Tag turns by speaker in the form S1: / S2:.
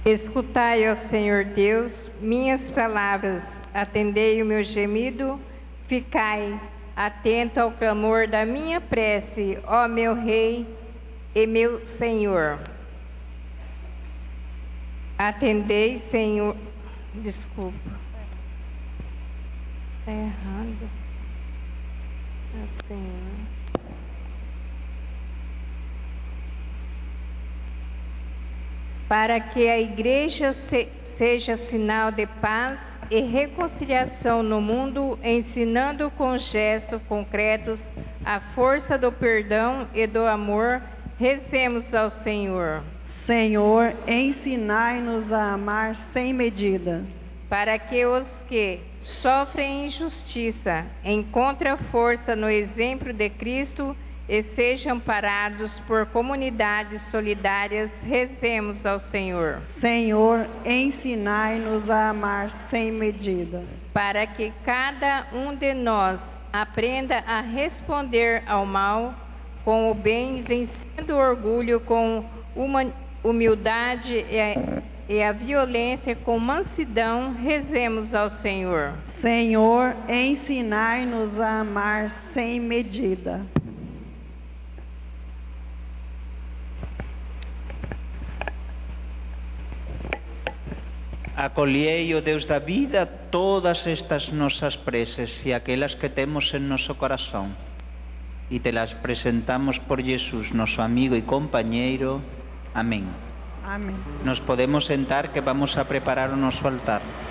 S1: Escutai, ó Senhor Deus, minhas palavras, atendei o meu gemido, ficai atento ao clamor da minha prece, ó meu Rei e meu Senhor. Atendei, Senhor. Desculpa. Está errado. Assim. Para que a Igreja seja sinal de paz e reconciliação no mundo, ensinando com gestos concretos a força do perdão e do amor, rezemos ao Senhor.
S2: Senhor, ensinai-nos a amar sem medida.
S1: Para que os que sofrem injustiça encontrem força no exemplo de Cristo e sejam amparados por comunidades solidárias, rezemos ao Senhor.
S2: Senhor, ensinai-nos a amar sem medida.
S1: Para que cada um de nós aprenda a responder ao mal com o bem, vencendo o orgulho com humildade e a violência com mansidão, rezemos ao Senhor.
S2: Senhor, ensinai-nos a amar sem medida.
S3: Acolhei, ó Deus da vida, todas estas nossas preces e aquelas que temos em nosso coração, e te las presentamos por Jesus, nosso amigo e companheiro. Amém.
S2: Amém.
S3: Nos podemos sentar que vamos a preparar o nosso altar.